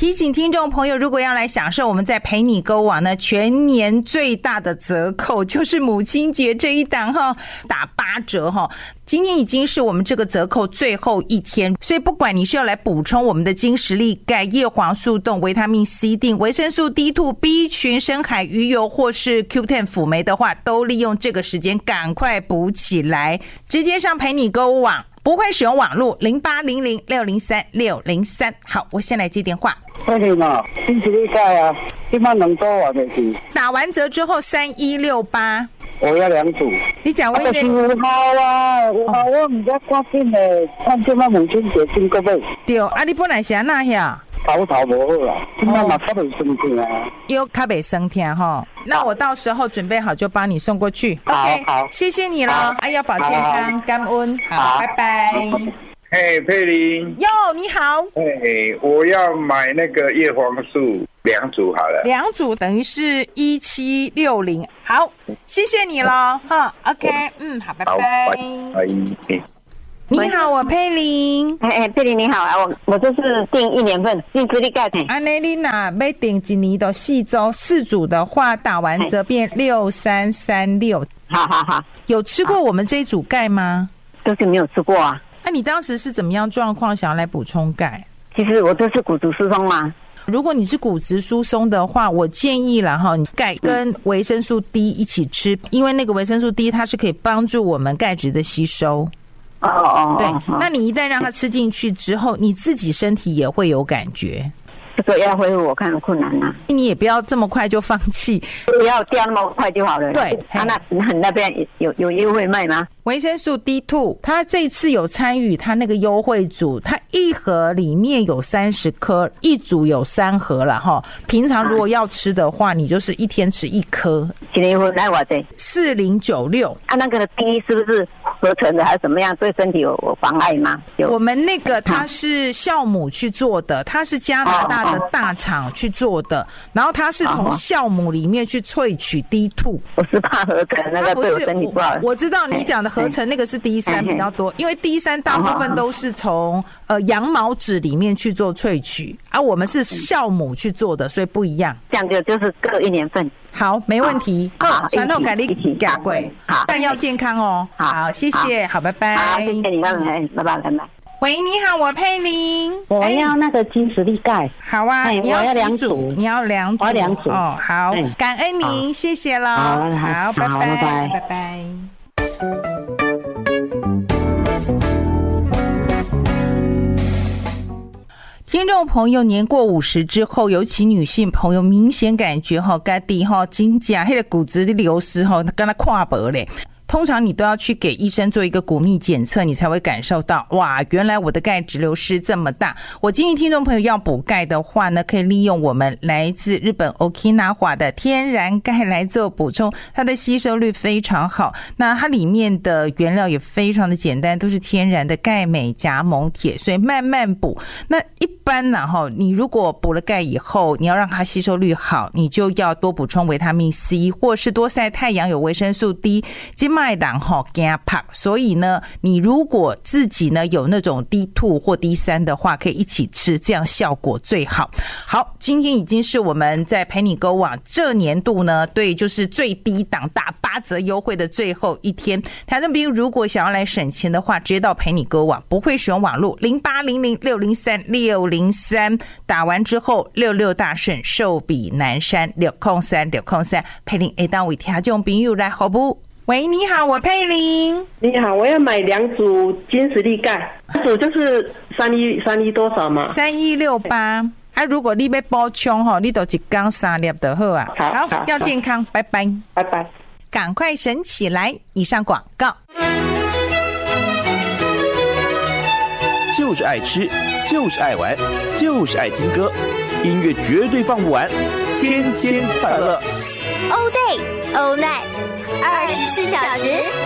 提醒听众朋友，如果要来享受我们在陪你购网呢全年最大的折扣，就是母亲节这一档打8折今天已经是我们这个折扣最后一天，所以不管你是要来补充我们的精实力钙、叶黄素冻、维他命 C 锭、维生素 D2、B 群、深海鱼油或是 Q10 辅酶的话，都利用这个时间赶快补起来，直接上陪你购物网，不会使用网络0800603603。好，我先来接电话。 快点嘛，精实力钙啊，今晚能多少的钱？ 打完折之后3168。 我要2组。 你讲我就是5号啊，5号我唔知赶紧的，看今晚母亲节进个位。 对啊，你本来是哪样？ 头无好啦，今晚嘛较袂生痛啊。 又较袂生痛那我到时候准备好就帮你送过去。 OK， 好， 谢谢你了，要保健康，感恩，好，拜拜。 嘿，佩玲。 哟，你好。 我要买那个叶黄素2组好了。 2组等于是1760。好，谢谢你了，OK， 好，拜拜。你好，我佩玲。 佩玲你好啊，我就是订1年份精实力钙。 安内丽娜要订1年的4周4组的话，打完折变6336。 好。 有吃过我们这一组钙吗？ 都是没有吃过啊。 你当时是怎么样状况想要来补充钙？ 其实我这是骨质疏松嘛。 如果你是骨质疏松的话，我建议啦钙跟维生素 D 一起吃，因为那个维生素 D 它是可以帮助我们钙质的吸收。对，那你一旦让它吃进去之后，你自己身体也会有感觉。 这个要恢复我看很困难啊。 你也不要这么快就放弃， 不要掉那么快就好了。对，那边有优惠卖吗？ 维生素 D2 它这次有参与它那个优惠组，它1盒里面有30颗，1组有3盒了平常如果要吃的话，你就是一天吃1颗。 几年后来我这 4096。 那个 D 是不是合成的还是怎么样？对身体有妨碍吗？ 我们那个它是酵母去做的，它是加拿大的大厂去做的，然后它是从酵母里面去萃取 D2。 我是怕合成那个对我身体不好。 我知道你讲的合成那个是 D3 比较多，因为 D3 大部分都是从羊毛脂里面去做萃取，我们是酵母去做的，所以不一样。 这样就是各1年份。 好，没问题。传统改力加贵，但要健康哦。好，谢谢，好，拜拜。 好，谢谢你，拜拜。 喂，你好，我佩玲。 我要那个精实力钙。 好啊，你要2组？你要2组？ 我要2组。 好，感恩您，谢谢了。好，拜拜，拜拜。听众朋友，年过50之后，尤其女性朋友，明显感觉自己真的那个骨质的流失跟他看薄嘞。通常你都要去给医生做一个骨密检测，你才会感受到哇，原来我的钙质流失这么大。我建议听众朋友要补钙的话呢，可以利用我们来自日本 Okinawa 的天然钙来做补充，它的吸收率非常好。那它里面的原料也非常的简单，都是天然的钙镁钾锰铁，所以慢慢补。那一般呢你如果补了钙以后，你要让它吸收率好，你就要多补充维他命 C， 或是多晒太阳，有维生素 D。今麦人怕胖，所以呢，你如果自己呢有那种 D2 或 D3 的话，可以一起吃，这样效果最好。好，今天已经是我们在陪你购网这年度呢，对，就是最低档打8折优惠的最后一天。台中朋友如果想要来省钱的话，直接到陪你购网，不会使用网络0800603603，打完之后66大顺，寿比南山603，佩玲会当为听众朋友来服务。喂，你好，我佩玲。 你好，我要买2组精实力钙，2组就是31多少嘛 ？3168。如果你要补充你就一天3粒就好啊。好，要健康，拜拜， 拜拜。 赶快省起来！以上广告。 就是爱吃，就是爱玩，就是爱听歌，音乐绝对放不完，天天快乐。 All day, all night，24小时。